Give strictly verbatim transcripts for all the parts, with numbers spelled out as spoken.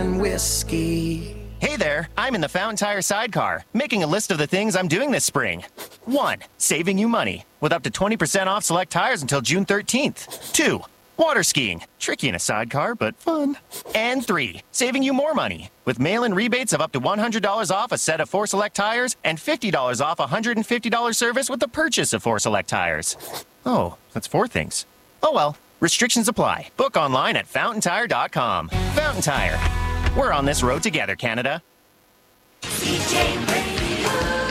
whiskey. Hey there, I'm in the Fountain Tire sidecar, making a list of the things I'm doing this spring. One, saving you money, with up to twenty percent off select tires until June thirteenth. Two, water skiing, tricky in a sidecar, but fun. And three, saving you more money, with mail-in rebates of up to one hundred dollars off a set of four select tires and fifty dollars off a one hundred fifty dollars service with the purchase of four select tires. Oh, that's four things. Oh well, restrictions apply. Book online at fountain tire dot com. Fountain Tire. We're on this road together, Canada. C J Radio,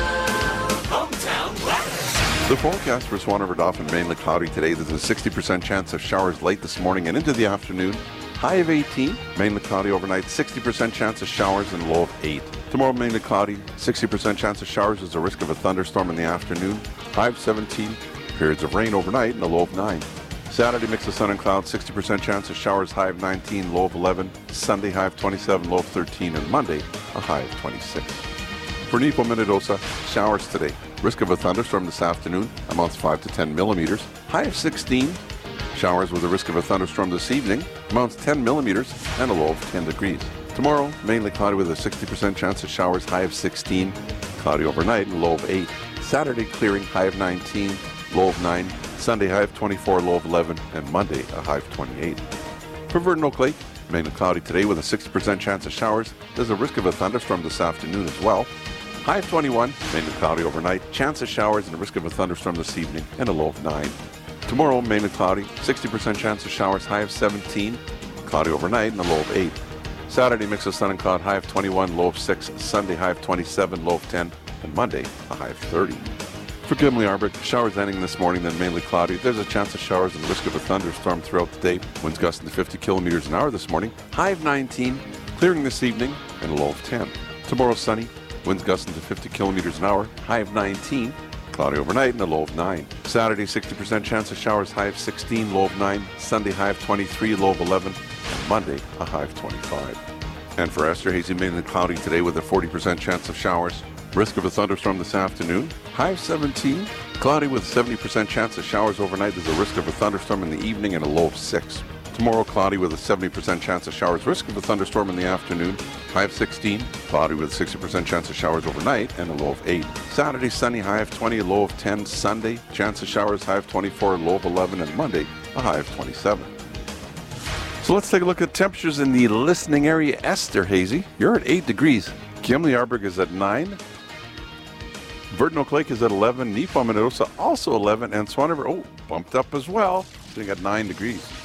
Hometown West. The forecast for Swan River Dauphin, mainly cloudy today. There's a sixty percent chance of showers late this morning and into the afternoon. High of eighteen, mainly cloudy overnight. sixty percent chance of showers and low of eight. Tomorrow, mainly cloudy. sixty percent chance of showers. There's a risk of a thunderstorm in the afternoon. High of seventeen. Periods of rain overnight and a low of nine. Saturday, mix of sun and clouds, sixty percent chance of showers, high of nineteen, low of eleven. Sunday, high of twenty-seven, low of thirteen. And Monday, a high of twenty-six. For Nepo Minnedosa, showers today. Risk of a thunderstorm this afternoon, amounts five to ten millimeters. High of sixteen. Showers with a risk of a thunderstorm this evening, amounts ten millimeters and a low of ten degrees. Tomorrow, mainly cloudy with a sixty percent chance of showers, high of sixteen. Cloudy overnight and low of eight. Saturday, clearing, high of nineteen, low of nine. Sunday, high of twenty-four, low of eleven, and Monday, a high of twenty-eight. For Verdon Oak Lake, mainly cloudy today with a sixty percent chance of showers. There's a risk of a thunderstorm this afternoon as well. High of twenty-one, mainly cloudy overnight. Chance of showers and a risk of a thunderstorm this evening, and a low of nine. Tomorrow, mainly cloudy, sixty percent chance of showers, high of seventeen. Cloudy overnight, and a low of eight. Saturday, mix of sun and cloud, high of twenty-one, low of six. Sunday, high of twenty-seven, low of ten. And Monday, a high of thirty. For Gimli Arbor, showers ending this morning, then mainly cloudy. There's a chance of showers and risk of a thunderstorm throughout the day. Winds gusting to fifty kilometers an hour this morning. High of nineteen, clearing this evening, and a low of ten. Tomorrow, sunny. Winds gusting to fifty kilometers an hour. High of nineteen, cloudy overnight, and a low of nine. Saturday, sixty percent chance of showers. High of sixteen, low of nine. Sunday, high of twenty-three, low of eleven. And Monday, a high of twenty-five. And for Esther, hazy, mainly cloudy today with a forty percent chance of showers. Risk of a thunderstorm this afternoon. High of seventeen. Cloudy with a seventy percent chance of showers overnight. There's a risk of a thunderstorm in the evening and a low of six. Tomorrow, cloudy with a seventy percent chance of showers. Risk of a thunderstorm in the afternoon. High of sixteen. Cloudy with a sixty percent chance of showers overnight and a low of eight. Saturday, sunny, high of twenty, low of ten. Sunday, chance of showers, high of twenty-four, low of eleven. And Monday, a high of twenty-seven. So let's take a look at temperatures in the listening area. Esther, hazy, you're at eight degrees. Gimli Arborg is at nine. Verdon Oak Lake is at eleven. Nepo Minnedosa also eleven. And Swan River, oh, bumped up as well, sitting at nine degrees.